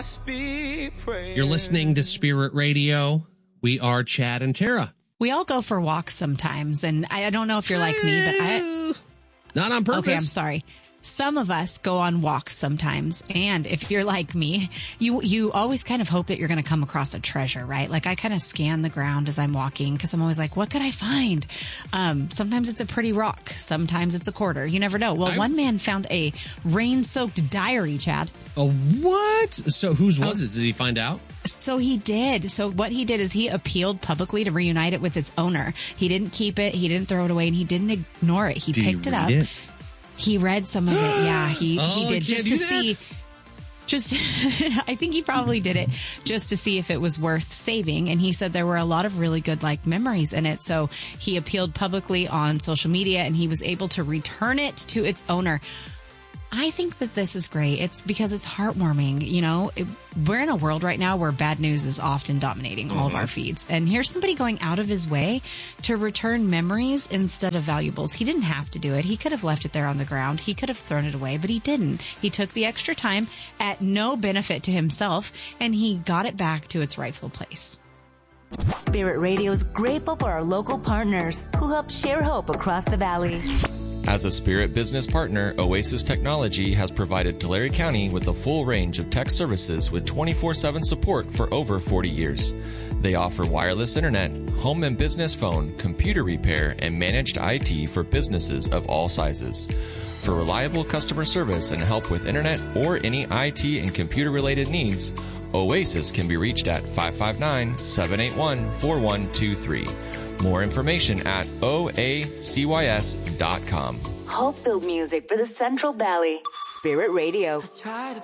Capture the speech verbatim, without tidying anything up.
You're listening to Spirit Radio. We are Chad and Tara. We all go for walks sometimes, and I don't know if you're like me, but I... Not on purpose. Okay, I'm sorry. Some of us go on walks sometimes, and if you're like me, you you always kind of hope that you're going to come across a treasure, right? Like I kind of scan the ground as I'm walking because I'm always like, what could I find? Um, sometimes it's a pretty rock. Sometimes it's a quarter. You never know. Well, I... one man found a rain-soaked diary, Chad. Oh, what? So whose was oh. it? Did he find out? So he did. So what he did is he appealed publicly to reunite it with its owner. He didn't keep it. He didn't throw it away, and he didn't ignore it. He Did picked it up. It? He read some of it. Yeah, he, oh, he did just to see. Just, I think he probably did it just to see if it was worth saving. And he said there were a lot of really good like memories in it. So he appealed publicly on social media, and he was able to return it to its owner. I think that this is great. It's because it's heartwarming. You know, it, we're in a world right now where bad news is often dominating mm-hmm. all of our feeds. And here's somebody going out of his way to return memories instead of valuables. He didn't have to do it. He could have left it there on the ground. He could have thrown it away, but he didn't. He took the extra time at no benefit to himself, and he got it back to its rightful place. Spirit Radio is grateful for our local partners who help share hope across the valley. As a Spirit business partner, Oasis Technology has provided Tulare County with a full range of tech services with twenty-four seven support for over forty years. They offer wireless internet, home and business phone, computer repair, and managed I T for businesses of all sizes. For reliable customer service and help with internet or any I T and computer-related needs, Oasis can be reached at five five nine, seven eight one, four one two three. More information at O A C Y S dot com. Hope-filled music for the Central Valley. Spirit Radio.